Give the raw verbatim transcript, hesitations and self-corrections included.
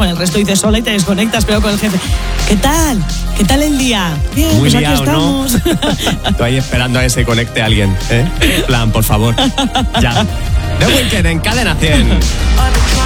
con el resto dices sola y te desconectas, pero con el jefe, ¿qué tal? ¿Qué tal el día? Bien, Muy pues liado, aquí estamos. ¿no? Estoy ahí esperando a que se conecte alguien, ¿eh? En plan, por favor, ya. The Weeknd en Cadena cien.